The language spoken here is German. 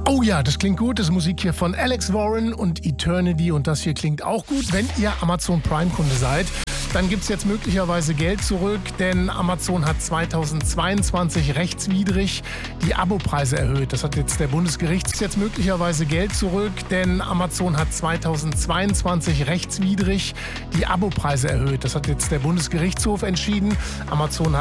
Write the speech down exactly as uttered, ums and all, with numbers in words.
Oh ja, das klingt gut. Das ist Musik hier von Alex Warren und Eternity und das hier klingt auch gut. Wenn ihr Amazon Prime-Kunde seid, dann gibt es jetzt möglicherweise Geld zurück, denn Amazon hat zweitausendzweiundzwanzig rechtswidrig die Abopreise erhöht. Das hat jetzt der Bundesgerichtshof jetzt möglicherweise Geld zurück, denn Amazon hat zweitausendzweiundzwanzig rechtswidrig die Abopreise erhöht. Das hat jetzt der Bundesgerichtshof entschieden. Amazon hat